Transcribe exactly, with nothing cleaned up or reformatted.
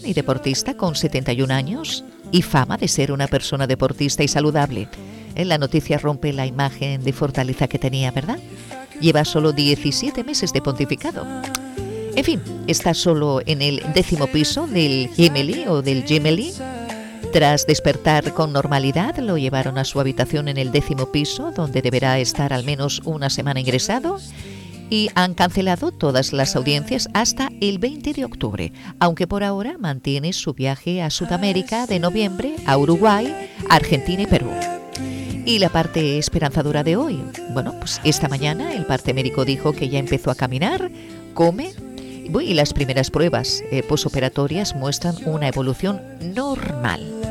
y deportista con setenta y un años y fama de ser una persona deportista y saludable. En la noticia rompe la imagen de fortaleza que tenía, ¿verdad? Lleva solo diecisiete meses de pontificado. En fin, está solo en el décimo piso del Gemelli o del Gemelli. Tras despertar con normalidad, lo llevaron a su habitación en el décimo piso, donde deberá estar al menos una semana ingresado, y han cancelado todas las audiencias hasta el veinte de octubre, aunque por ahora mantiene su viaje a Sudamérica de noviembre, a Uruguay, Argentina y Perú. Y la parte esperanzadora de hoy, bueno, pues esta mañana el parte médico dijo que ya empezó a caminar, come, y las primeras pruebas eh, posoperatorias muestran una evolución normal.